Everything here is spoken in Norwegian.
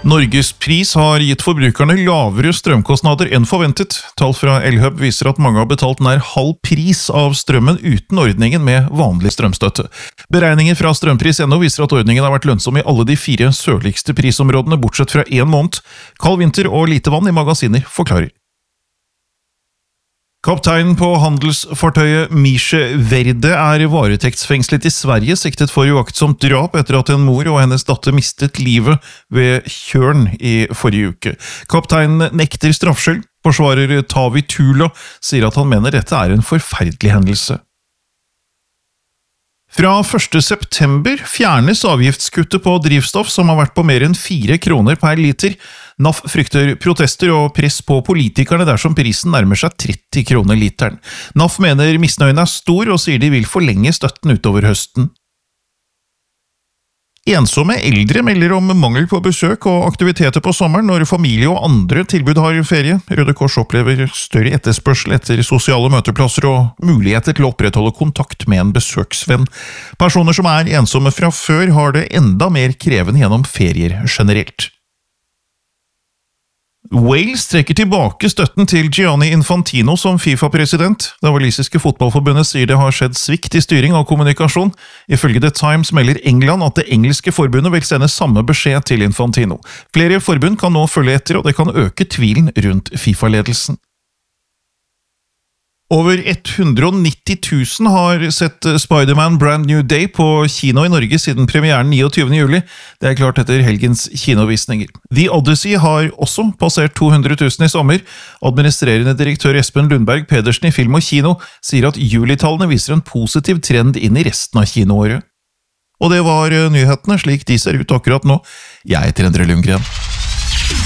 Norges pris har gitt forbrukerne lavere strømkostnader enn forventet. Tall fra Elhub viser at mange har betalt nær halv pris av strømmen uten ordningen med vanlig strømstøtte. Beregninger fra Strømpris.no viser at ordningen har vært lønnsom i alle de 4 sørligste prisområdene, bortsett fra 1 måned. Kald vinter og lite vann i magasiner forklarer. Kapteinen på handelsfartøyet Misje Verde er varetektsfengslet i Sverige, siktet for uaktsomt drap etter at en mor og hennes datter mistet livet ved Tjørn i forrige uke. Kapteinen nekter straffskyld. Forsvarer Tavi Tula sier at han mener dette er en forferdelig hendelse. Fra 1. september fjernes avgiftskuttet på drivstoff som har vært på mer enn 4 kroner per liter. NAF frykter protester og press på politikerne dersom prisen nærmer seg 30 kroner literen. NAF mener misnøyen er stor og sier de vil forlenge støtten utover høsten. Ensomme eldre melder om mangel på besøk og aktiviteter på sommeren når familie og andre tilbud har ferie. Røde Kors opplever større etterspørsel etter sosiale møteplasser og muligheter til å opprettholde kontakt med en besøksvenn. Personer som er ensomme fra før har det enda mer krevende gjennom ferier generelt. Wales trekker tilbake støtten til Gianni Infantino som FIFA-president. Det walisiske fotballforbundet sier det har skjedd svikt i styring og kommunikasjon. Ifølge The Times melder England at det engelske forbundet vil sende samme beskjed til Infantino. Flere forbund kan nå følge etter, og det kan øke tvilen rundt FIFA-ledelsen. Over 190 000 har sett Spider-Man Brand New Day på kino i Norge siden premieren 29. juli. Det er klart etter helgens kinovisninger. The Odyssey har også passert 200 000 i sommer. Administrerende direktør Espen Lundberg Pedersen i Film og Kino sier at julitallene viser en positiv trend inn i resten av kinoåret. Og det var nyhetene slik de ser ut akkurat nå. Jeg heter Endre Lundgren.